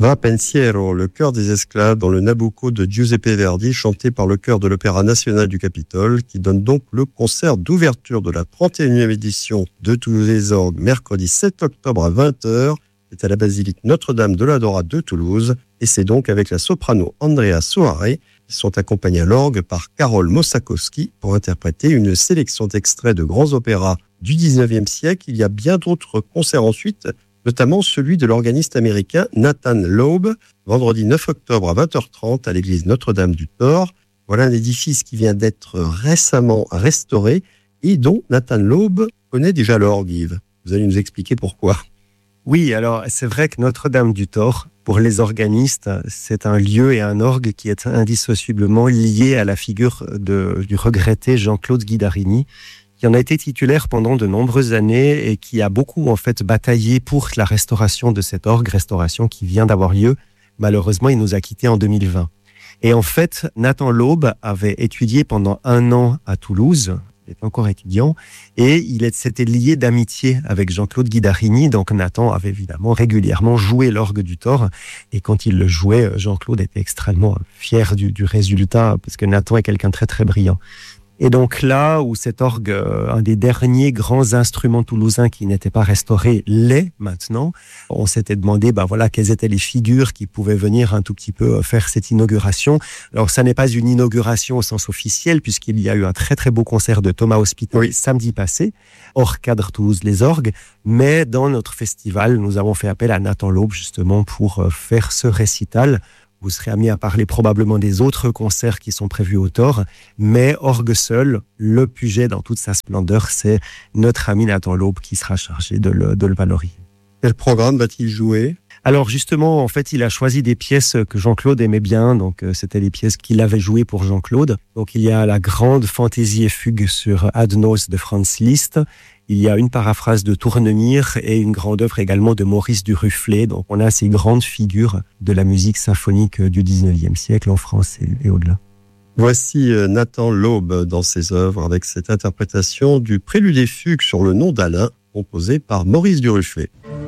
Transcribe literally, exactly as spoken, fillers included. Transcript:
Va Pensiero, le chœur des esclaves dans le Nabucco de Giuseppe Verdi, chanté par le chœur de l'Opéra national du Capitole, qui donne donc le concert d'ouverture de la trente et unième édition de Toulouse les Orgues, mercredi sept octobre à vingt heures. C'est à la basilique Notre-Dame de la Dora de Toulouse, et c'est donc avec la soprano Andrea Soare. Ils sont accompagnés à l'orgue par Karol Mosakowski pour interpréter une sélection d'extraits de grands opéras du dix-neuvième siècle. Il y a bien d'autres concerts ensuite, notamment celui de l'organiste américain Nathan Loeb, vendredi neuf octobre à vingt heures trente à l'église Notre-Dame du Thor. Voilà un édifice qui vient d'être récemment restauré et dont Nathan Loeb connaît déjà l'orgue, Yves. Vous allez nous expliquer pourquoi. Oui, alors c'est vrai que Notre-Dame du Thor, pour les organistes, c'est un lieu et un orgue qui est indissociablement lié à la figure de, du regretté Jean-Claude Guidarini, qui en a été titulaire pendant de nombreuses années et qui a beaucoup en fait bataillé pour la restauration de cet orgue, restauration qui vient d'avoir lieu. Malheureusement, il nous a quittés en deux mille vingt. Et en fait, Nathan Loeb avait étudié pendant un an à Toulouse. Il était encore étudiant, et il s'était lié d'amitié avec Jean-Claude Guidarini. Donc Nathan avait évidemment régulièrement joué l'orgue du Thor, et quand il le jouait, Jean-Claude était extrêmement fier du, du résultat, parce que Nathan est quelqu'un de très très brillant. Et donc là où cet orgue, un des derniers grands instruments toulousains qui n'était pas restauré, l'est maintenant, on s'était demandé ben voilà, quelles étaient les figures qui pouvaient venir un tout petit peu faire cette inauguration. Alors ça n'est pas une inauguration au sens officiel, puisqu'il y a eu un très très beau concert de Thomas Hospitalet oui. samedi passé, hors cadre Toulouse les Orgues, mais dans notre festival, nous avons fait appel à Nathan Loeb justement pour faire ce récital. Vous serez amené à parler probablement des autres concerts qui sont prévus au Thor, mais orgue seul, le Puget dans toute sa splendeur, c'est notre ami Nathan Loeb qui sera chargé de le, de le valoriser. Quel programme va-t-il jouer ? Alors justement, en fait, il a choisi des pièces que Jean-Claude aimait bien, donc euh, c'était les pièces qu'il avait jouées pour Jean-Claude. Donc il y a la grande fantaisie et fugue sur Adnos de Franz Liszt. Il y a une paraphrase de Tournemire et une grande œuvre également de Maurice Duruflé. Donc on a ces grandes figures de la musique symphonique du dix-neuvième siècle en France et, et au-delà. Voici Nathan Loeb dans ses œuvres avec cette interprétation du Prélude et fugue sur le nom d'Alain, composé par Maurice Duruflé.